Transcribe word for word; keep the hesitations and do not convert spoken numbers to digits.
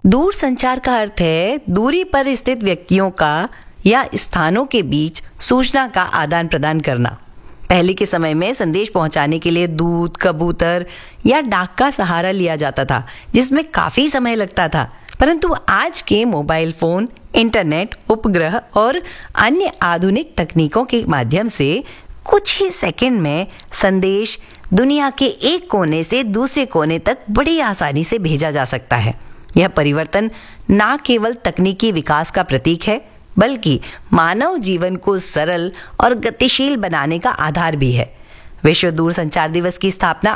दूर संचार का अर्थ है दूरी पर स्थित व्यक्तियों का या स्थानों के बीच सूचना का आदान प्रदान करना। पहले के समय में संदेश पहुंचाने के लिए दूत, कबूतर या डाक का सहारा लिया जाता था, जिसमें काफी समय लगता था। परंतु आज के मोबाइल फोन, इंटरनेट, उपग्रह और अन्य आधुनिक तकनीकों के माध्यम से कुछ ही सेकंड में संदेश दुनिया के एक कोने से दूसरे कोने तक बड़ी आसानी से भेजा जा सकता है। यह परिवर्तन न केवल तकनीकी विकास का प्रतीक है, बल्कि मानव जीवन को सरल और गतिशील बनाने का आधार भी है। विश्व दूरसंचार दिवस की स्थापना